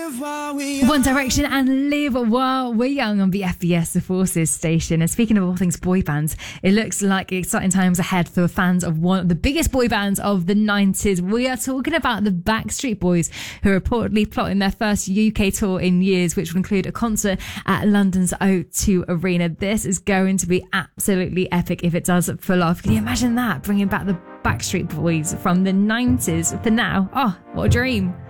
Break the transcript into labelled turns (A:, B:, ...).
A: One Direction and Live While We're Young on the FBS The Forces station. And speaking of all things boy bands, it looks like exciting times ahead for fans of one of the biggest boy bands of the 90s. We are talking about the Backstreet Boys, who are reportedly plotting their first UK tour in years, which will include a concert at London's O2 Arena. This is going to be absolutely epic if it does pull off. Can you imagine that? Bringing back the Backstreet Boys from the 90s for now. Oh, what a dream.